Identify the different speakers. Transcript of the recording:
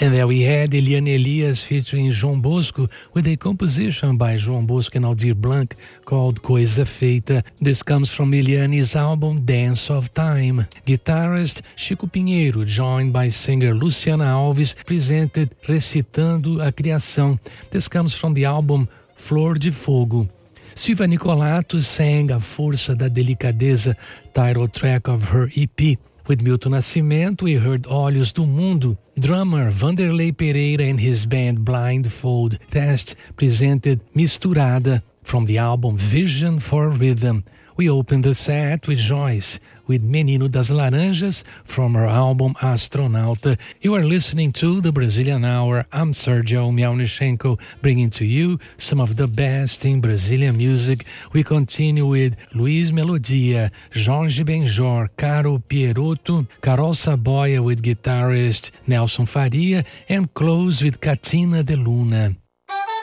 Speaker 1: And there we had Eliane Elias featuring João Bosco with a composition by João Bosco and Aldir Blanc called Coisa Feita. This comes from Eliane's album Dance of Time. Guitarist Chico Pinheiro, joined by singer Luciana Alves, presented Recitando a Criação. This comes from the album Flor de Fogo. Silvia Nicolato sang A Força da Delicadeza, title track of her EP. With Milton Nascimento, we heard Olhos do Mundo. Drummer Vanderlei Pereira and his band Blindfold Test presented Misturada from the album Vision for Rhythm. We opened the set with Joyce, with Menino das Laranjas from her album Astronauta. You are listening to the Brazilian Hour. I'm Sergio Mialnichenko, bringing to you some of the best in Brazilian music. We continue with Luiz Melodia, Jorge Benjor, Caro Pierotto, Carol Saboia with guitarist Nelson Faria, and close with Katina de Luna.